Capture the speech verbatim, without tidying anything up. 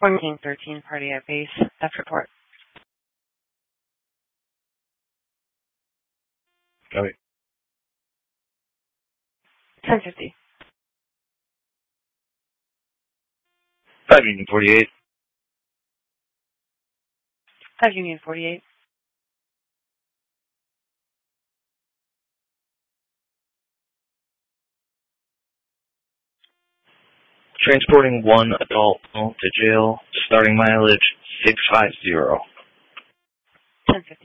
fourteen thirteen, party at base. F report. Copy. ten fifty. five Union forty-eight. five Union forty-eight. Transporting one adult to jail, starting mileage six five zero. ten fifty.